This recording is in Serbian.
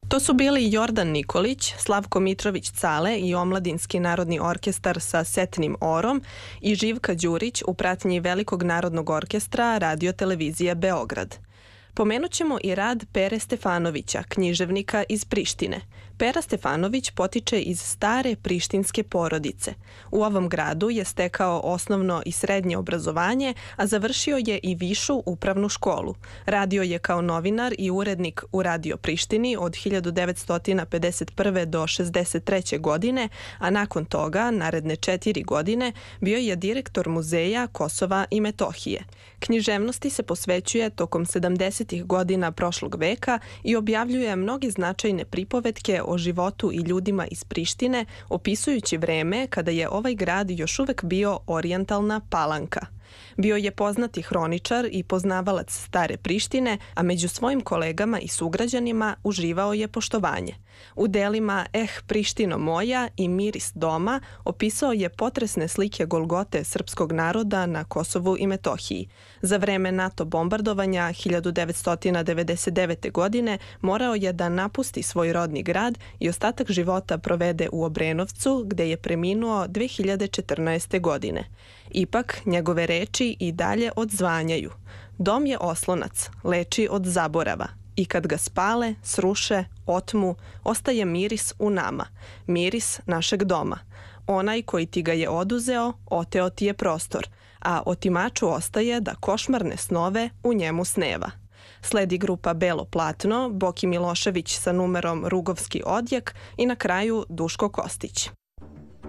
To su bili Jordan Nikolić, Slavko Mitrović-Cale i Omladinski narodni orkestar sa Setnim orom i Živka Đurić u pratnji Velikog narodnog orkestra Radio-televizije Beograd. Pomenut ćemo i rad Pere Stefanovića, književnika iz Prištine. Pera Stefanović potiče iz stare prištinske porodice. U ovom gradu je stekao osnovno i srednje obrazovanje, a završio je i višu upravnu školu. Radio je kao novinar i urednik u Radio Prištini od 1951. do 63. godine, a nakon toga, naredne 4 godine, bio je direktor Muzeja Kosova i Metohije. Književnosti se posvećuje tokom 70. godina prošlog veka i objavljuje mnoge značajne pripovetke o životu i ljudima iz Prištine, opisujući vreme kada je ovaj grad još uvek bio orijentalna palanka. Bio je poznati hroničar i poznavalac stare Prištine, a među svojim kolegama i sugrađanima uživao je poštovanje. U delima Prištino moja i Miris doma opisao je potresne slike golgote srpskog naroda na Kosovu i Metohiji. Za vreme NATO bombardovanja 1999. godine morao je da napusti svoj rodni grad i ostatak života provede u Obrenovcu, gde je preminuo 2014. godine. Ipak, njegove reči i dalje odzvanjaju. Dom je oslonac, leči od zaborava. I kad ga spale, sruše, otmu, ostaje miris u nama, miris našeg doma. Onaj koji ti ga je oduzeo, oteo ti je prostor, a otimaču ostaje da košmarne snove u njemu sneva. Sledi grupa Belo platno, Boki Milošević sa numerom Rugovski odjek i na kraju Duško Kostić.